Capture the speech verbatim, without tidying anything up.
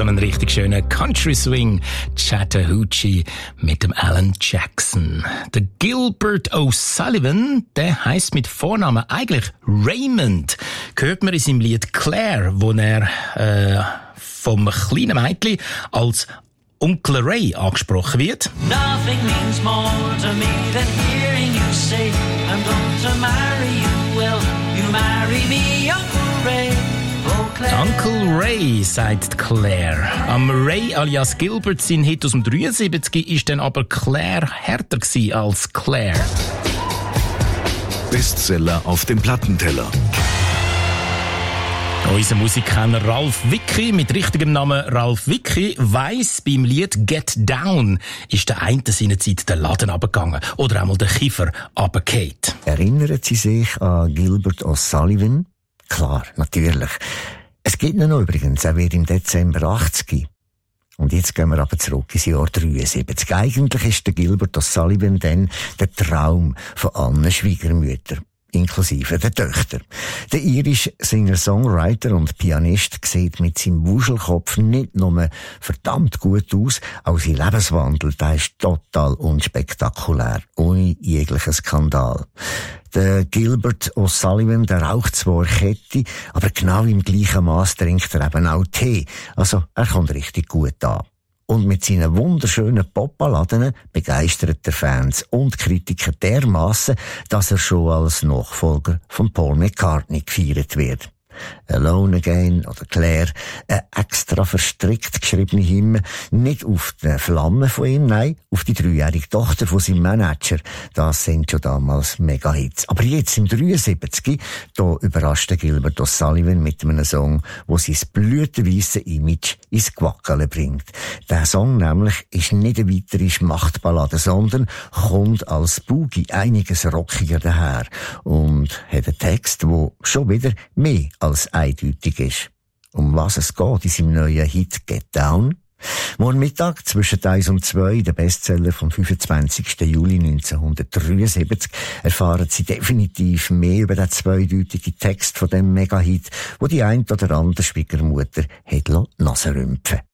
so einen richtig schönen Country Swing. Chattahoochee mit dem Alan Jackson. Der Gilbert O'Sullivan, der heisst mit Vornamen eigentlich Raymond. Hört man in seinem Lied Claire, wo er äh, vom kleinen Mädchen als Onkel Ray angesprochen wird. Nothing means more to me than hearing you say I'm going to marry you. Will you marry me, Uncle Ray? Oh, Claire. Uncle Ray, sagt Claire. Am Ray alias Gilbert, sein Hit aus dem dreiundsiebzig, ist dann aber Claire härter gewesen als Claire. Bestseller auf dem Plattenteller. Unser Musikkenner Ralf Wicki, mit richtigem Namen Ralf Wicki, weiss, beim Lied Get Down ist der eine seinerzeit der Laden runtergegangen oder einmal der Kiefer runtergefallen. Erinnern Sie sich an Gilbert O'Sullivan? Klar, natürlich. Es gibt ihn noch übrigens, er wird im Dezember achtzig. Und jetzt gehen wir aber zurück ins Jahr dreiundsiebzig. Eigentlich ist der Gilbert O'Sullivan dann der Traum von allen Schwiegermüttern, inklusive der Töchter. Der irische Singer-Songwriter und Pianist sieht mit seinem Wuschelkopf nicht nur verdammt gut aus, auch sein Lebenswandel, der ist total unspektakulär, ohne jeglichen Skandal. Der Gilbert O'Sullivan, der raucht zwar Kette, aber genau im gleichen Maß trinkt er eben auch Tee. Also, er kommt richtig gut an. Und mit seinen wunderschönen Popballaden begeistert der Fans und Kritiker dermassen, dass er schon als Nachfolger von Paul McCartney gefeiert wird. Alone Again oder Claire, eine extra verstrickt geschriebene Hymne, nicht auf die Flamme von ihm, nein, auf die dreijährige Tochter von seinem Manager. Das sind schon damals Mega-Hits. Aber jetzt im dreiundsiebzig, da überrascht Gilbert O'Sullivan mit einem Song, wo sein blütenweisse Image ins Quackeln bringt. Der Song nämlich ist nicht eine weitere Schmachtballade, sondern kommt als Boogie einiges rockiger daher und hat einen Text, der schon wieder mehr als eindeutig ist. Um was es geht in seinem neuen Hit Get Down? Morgen Mittag zwischen eins und zwei, der Bestseller vom fünfundzwanzigsten Juli neunzehnhundertdreiundsiebzig, erfahren Sie definitiv mehr über den zweideutigen Text von dem Mega-Hit, wo die ein oder andere Schwiegermutter hat Nase rümpfen.